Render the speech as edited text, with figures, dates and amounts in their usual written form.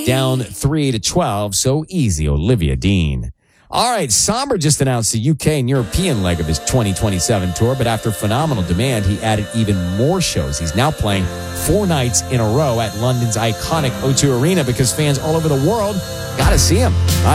down 3-12. So easy, Olivia Dean. All right, Somber just announced the UK and European leg of his 2027 tour, but after phenomenal demand, he added even more shows. He's now playing 4 nights in a row at London's iconic O2 Arena because fans all over the world got to see him.